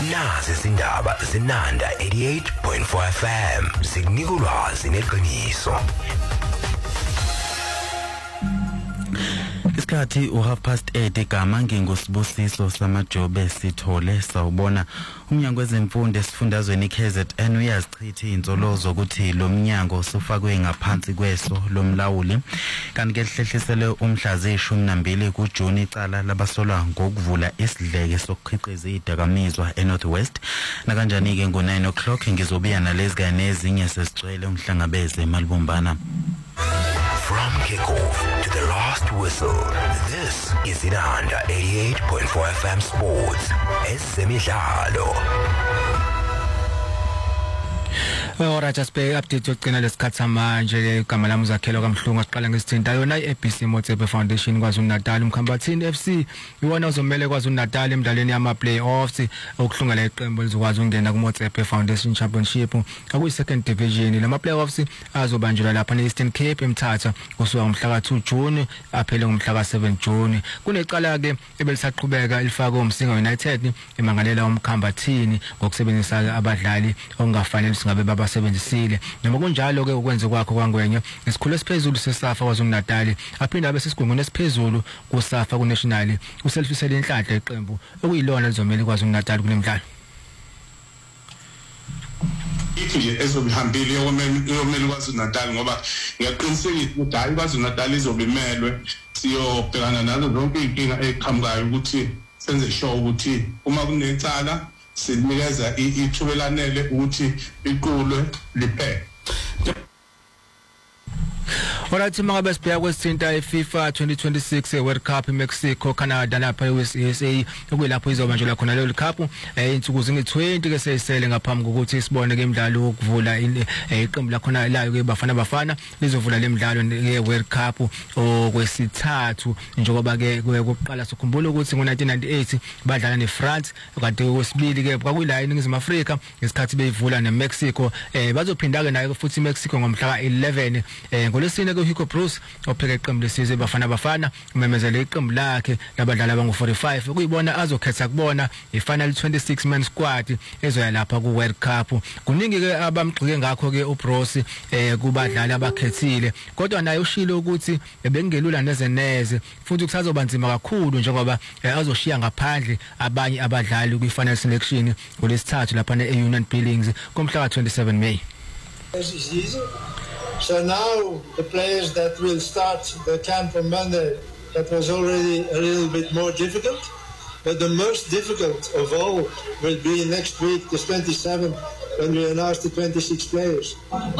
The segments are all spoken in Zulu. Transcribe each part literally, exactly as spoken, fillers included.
Nazi izindaba zinanda eighty-eight point four F M. Sikunika ulwazi neqiniso. Isikhathi u half past eight igama ngingusibusiso samajobe sithole sawubona umnyango wezemfundo esifundazweni K Z N uyazichitha inzolozo ukuthi lo mnyango usufakwe ngaphansi kweso lomlawuli kanti ke lihlehlisele umhla zeshumi nambili kuJuni icala labasolwa ngokuvula isidleke sokukhiqiza idakamizwa eNorth West na kanjani ke ngo nine o'clock ngizobuya nalezi kanye ezinye sesicwele umhlangabeze eMalubumbana. From kickoff to the last whistle, this is Inanda eighty-eight point four F M Sports. Ezemidlalo. Ora just pay update yokugcina lesikhathi manje igama lami uzakhelo kaMhlungu siqala ngesithinta yona iA B C Motsepe Foundation kwaZulu Natal uMkhambathini F C iwona uzomele kwaZulu Natal emidlalweni yama playoffs okuhlungela iqembu elizokwazi ukungena kuMotsepe Foundation Championship akuyi second division lama playoffs azobanjelwa lapha neEastern Cape eMthatha kusuka ngomhla ka two June aphele ngomhla ka seven June kunecala ke ebelisaqhubeka elifaka uMsinga United emangalela uMkhambathini ngokusebenzisa abadlali ongafanele singabe babasebenzisile noma kunjalo ke ukwenza kwakho kwangwenye isikhulu esiphezulu seSAFA kwaZulu Natal aphinda abe sesigunguni esiphezulu kuSAFA kuNational uselfisele inhlanhla iqembu okuyilona lizomela kwaZulu Natal kunemidlalo ithi nje ezobihambile yomeli kwaZulu Natal ngoba ngiyaqiniseka ukuthi hayi kwaZulu Natal izobimelwe siyobhekana nazo zonke inkinga eqhamukayo ukuthi senze sure ukuthi uma kunecala sinikeza ithubelanele ukuthi iqulwe liphele. Alright mangabe sibheka kwesithinta eFIFA twenty twenty-six World Cup eMexico Canada lapha eU S A okuyilapho izobanjelwa khona leyo Cup einsuku zingi twenty ke seyisele ngaphambi kokuthi sibone ke imidlalo yokuvula iqembu lakhona layo ke bafana bafana lizovula lemidlalo yeWorld Cup okwesithathu njengoba ke kokuqala sikhumbula ukuthi ngo nineteen ninety-eight badlala neFrance kanti okwesibili ke kwakuyila eNingizimu Afrika ngesikhathi beyivula neMexico eh bazophinda ke nayo futhi iMexico ngomhla ka eleven eh ngolesine Hugo Bruce opheka iqembu lesizwe bafana bafana umemezele iqembu lakhe labadlali abangu forty-five ukuyibona azokhetha kubona ifinal twenty-six man squad ezoya lapha ku World Cup kuningi ke abamgxike ngakho ke uBruce eh kubadlali abakhethile kodwa naye ushilo ukuthi bengelula neze neze futhi kusazoba nzima kakhulu njengoba azoshiya ngaphandle abanye abadlali kwifinal selection ngolesithathu lapha neUnion Buildings komhla ka twenty-seven May. So now the players that will start the camp on Monday, that was already a little bit more difficult. But the most difficult of all will be next week, the twenty-seventh, when we announce the twenty-six players.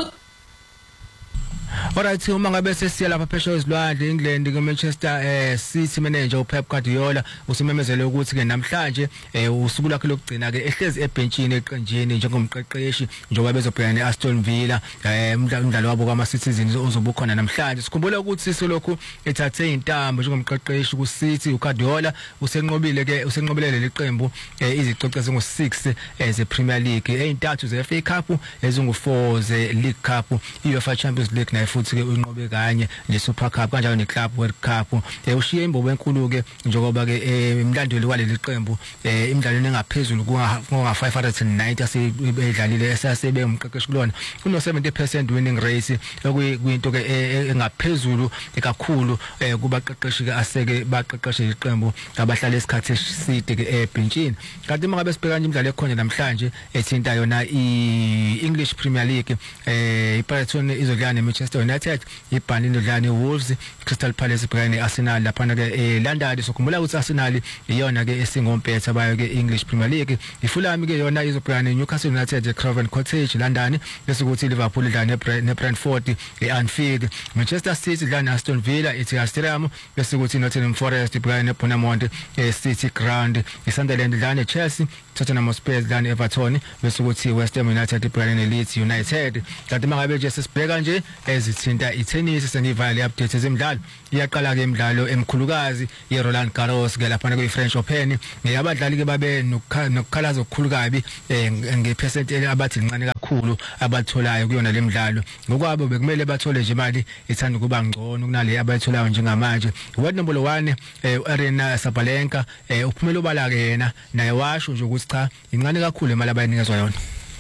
Alright uma ngabe sesiya lapha phesheya izilwandle England ke Manchester eh City manager uPep Guardiola usememezele ukuthi ke namhlanje eh usuku lakhe lokugcina ke ehlezi ebenchini eqenjini njengomqeqeshi njengoba bezobhekana neAston Villa eh umdlalo wabo kwama Citizens ozobukhona namhlanje sikhumbula ukuthi sisolokhu ethathe intambo njengomqeqeshi ku City uGuardiola usenqobile ke usenqobelele leqembu izicoco ezingu six ze Premier League eintathu ze F A Cup ezingu four ze League Cup UEFA Champions League na futhi ke unqobe kanye neSuper Cup kanjalo neClub World Cup ushiye imbobo enkulu ke njengoba ke emlandweni waleli qembu imidlalweni engaphezulu kunga five hundred ninety asebedlalile esasebe umqeqeshi kulona kuno seventy percent winning rate okuyinto ke engaphezulu kakhulu kubaqeqeshi ke aseke baqeqeshe iqembu abahlala esikhathi eside ke ebenchini kanti mangabe sibheka nje imidlalo ekhona namhlanje ethinta yona iEnglish Premier League eh iPrighton izodlala neManchester United iBurnley idlala neWolves Crystal Palace ibhekana neArsenal lapha ke eLondon sokhumbula ukuthi Arsenal iyona ke esingompetha bayo ke English Premier League iFulham ke yona izobhekana neNewcastle United Craven Cottage London bese kuthi Liverpool idlala neBrentford eAnfield Manchester City idlala neAston Villa eTiger Stadium bese kuthi Nottingham Forest ibhekana neBournemouth eCity Ground iSunderland idlala neChelsea Tottenham Hotspur idlala neEverton bese kuthi West Ham United ibhekana neLeeds United kanti mangabe nje sesibheka nje ezithe sithinta itennis sengivala le-update ezemidlalo iyaqala ke imidlalo emkhulukazi ye-Roland Garros ke lapha kwi-French Open abadlali ke babe nokukhalaza okukhulu kabi ngepercent abathi lincane kakhulu abatholayo kuyona le midlalo ngokwabo bekumele bathole nje imali ithanda kuba ngcono kunale abayitholayo njengamanje. World number one Arina Sabalenka uphumela ubala ke yena naye washo nje ukuthi cha incane kakhulu imali abayinikezwa yona.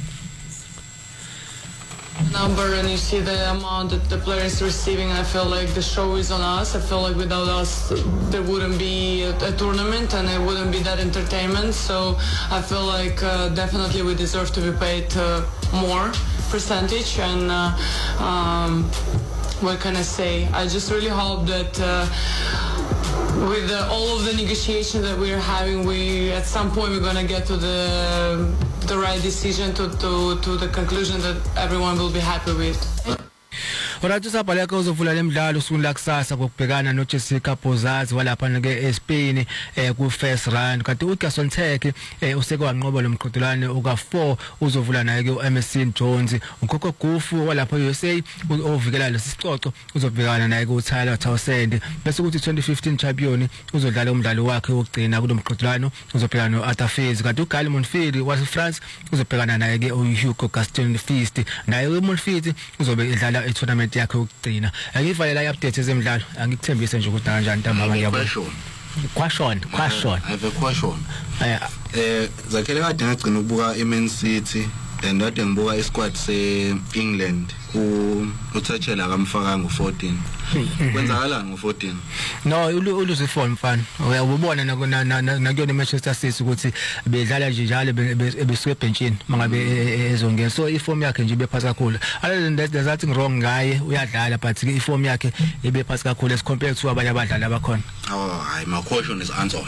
Number and you see the amount that the player is receiving. I feel like the show is on us. I feel like without us there wouldn't be a, a tournament and it wouldn't be that entertainment. So I feel like uh, definitely we deserve to be paid uh, more percentage and uh, um, what can I say? I just really hope that uh, with the, all of the negotiations that we're having, we at some point we're going to get to the the right decision, to, to, to the conclusion that everyone will be happy with. Orathu Sabaleka uzovula lemidlalo usuku lakusasa kokubhekana noJessica Bozazi walapha ke eSpain eh ku first round kanti uGason Teke eh useke wanqoba lo mqhudelwano uka four uzovula naye ke uEmerson Jones ukhokho Gufu walapha U S A ovikela lesisicoco uzobhekana naye ku Tyler Townsend bese kuthi twenty fifteen champion uzodlala umdlalo wakhe wokugcina kulo mqhudelwano uzobhekana noArthur Fils kanti uGael Monfils wase France uzobhekana naye ke uHugo Gaston Fils naye uMonfils uzobe edlala itournament yakhe ukugcina. Angivalela i-update ezemidlalo angikuthembise nje ukuthi kanjani ntambama ngiyabona. Question, question. I have a question. Eh zakhele kade ngagcina ukubuka iMan City and kade ngibuka isquad se England u uThachela kamfaka ngo fourteen. Kwenzakalani ngo fourteen? No, uluze form mfana. Uyabona nakuyona Manchester City ukuthi bedlala nje njalo besuke ebenchini mangabe ezongena. So iform yakhe nje bephasa kakhulu. Other than that there's nothing wrong ngaye uyadlala but iform yakhe ibephasa kakhulu as compared to abanye abadlali abakhona. Oh, my question is answered.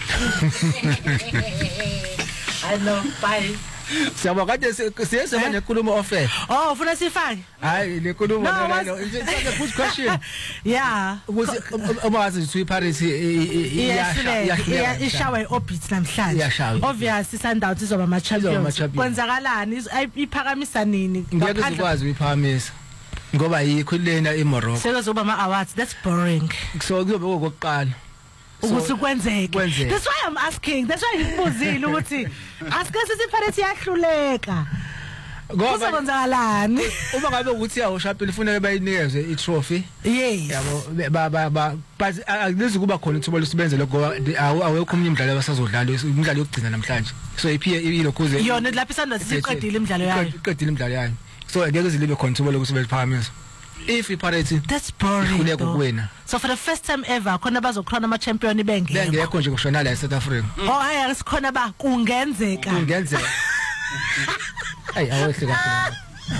I know, bye. Siyabona kade siyesema nenkulumo offer. Oh, ufuna sifake? Hayi lenkulumo lelo. It's a good question. Yeah. Ukuthi umazi ukuthi iParis iyasha ishawe orbit namhlanje. Obviously Sundowns izoba ama champions. Kwenzakalani iphakamisa nini? Ngeke sikwazi uyiphakamisa. Ngoba yikho lena eMorocco. Sekuzoba ama awards, that's boring. So kuyobe kokuqala. Ukuthi kwenzeke. That's why I'm asking. That's why ngibuzile ukuthi asike sithi iParis iyahluleka. Ngoba kwenzakalani? Uma ngabe ukuthi yawo shapile ufuna bayinikeze i-trophy. Yes. Yabo ba ba ba but akulizi kuba khona ithuba lokusebenza lokho awekho umnye umdlalo abasazodlala umdlalo yokugcina namhlanje. So iphiye ilokhuze. Yona lapha isandla siqedile imidlalo yayo. Iqedile imidlalo yayo. So ngeke zilibe khona ithuba lokusebenza phakamisa. If iParis that's boring. So for the first time ever khona bazokhona ama champion bengekho. Bengekho nje kushona la eSouth Africa. Oh hayi sikhona ba kungenzeka. Kungenzeka. Hey awehle kakhulu.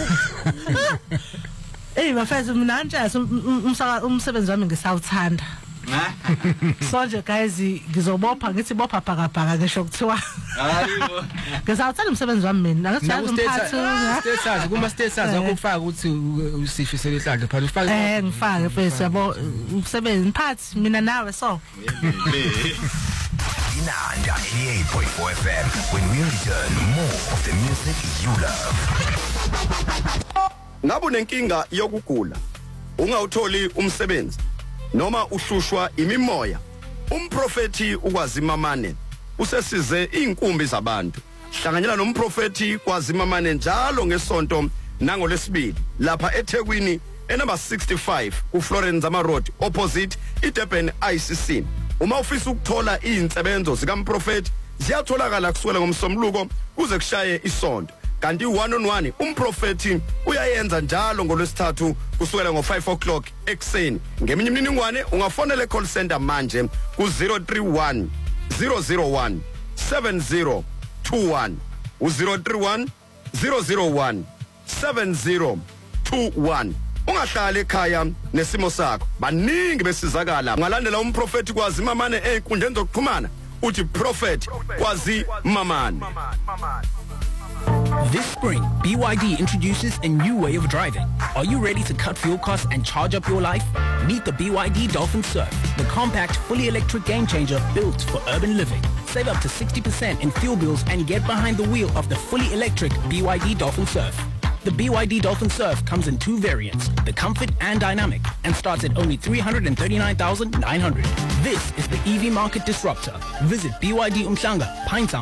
Eh bafethu mina nje umsaka umsebenzi wami ngisawuthanda. So nje guys ngizobopha ngithi bopha phaka phaka ngisho kuthiwa hayibo ngisawuthanda umsebenzi wami mina ngathi umphathi status kuma status akufaka ukuthi usifi selihlandle phela ufake eh ngifake bese yabo umsebenzi mphathi mina nawe so Inanda eighty-eight point four F M. When we return, more of the music you love. Ngabe unenkinga yokugula ungawutholi umsebenzi noma uhlushwa imimoya, umprofeti ukwazimamane usesize inkumbi zabantu. Hlanganyela nomprofeti kwazimamane njalo ngesonto nangolesibili lapha eThekwini enumber sixty-five ku Florence Ama Road opposite iDurban I C C. Uma ufisa ukuthola izinsebenzo zikaMprofeti ziyatholakala kusukela ngomsombuluko kuze kushaye isonto. Kanti one on one umprofeti uyayenza njalo ngolwesithathu kusukela ngo five o'clock ekseni. Ngeminye imininingwane ungafonela call center manje ku zero three one zero zero one seven zero two one u zero three one zero zero one seven zero two one. Ungahlala ekhaya nesimo sakho baningi besizakala ungalandela umprofeti kwazimamane einkundleni zokuxhumana uthi prophet kwazimamane. This spring, B Y D introduces a new way of driving. Are you ready to cut fuel costs and charge up your life? Meet the B Y D Dolphin Surf, the compact, fully electric game changer built for urban living. Save up to sixty percent in fuel bills and get behind the wheel of the fully electric B Y D Dolphin Surf. The B Y D Dolphin Surf comes in two variants, the Comfort and Dynamic, and starts at only three hundred thirty-nine thousand nine hundred dollars. This is the E V market disruptor. Visit B Y D Umhlanga, Pinetown,